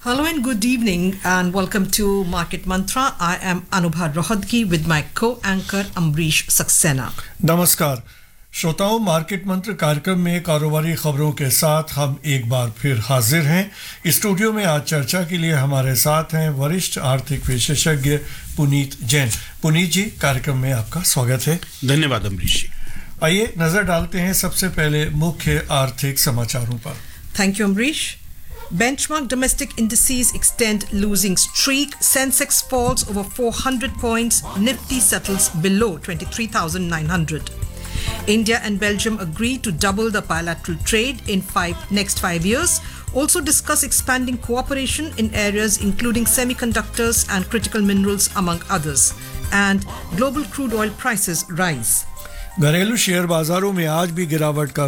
Hello and good evening and welcome to Market Mantra. I am Anubha Rohadgi with my co-anchor Ambrish Saxena. नमस्कार श्रोताओं, market मंत्र कार्यक्रम में कारोबारी खबरों के साथ हम एक बार फिर हाजिर हैं। स्टूडियो में आज चर्चा के लिए हमारे साथ हैं वरिष्ठ आर्थिक विशेषज्ञ पुनीत जैन। पुनीत जी, कार्यक्रम में आपका स्वागत है। धन्यवाद अमरीश जी। आइए नजर डालते हैं सबसे पहले मुख्य आर्थिक समाचारों पर। Thank you, Ambrish. Benchmark domestic indices extend losing streak. Sensex falls over 400 points. Nifty settles below 23,900. India and Belgium agree to double the bilateral trade in next 5 years. Also discuss expanding cooperation in areas including semiconductors and critical minerals, among others. And global crude oil prices rise. घरेलू share बाजारों में आज भी गिरावट का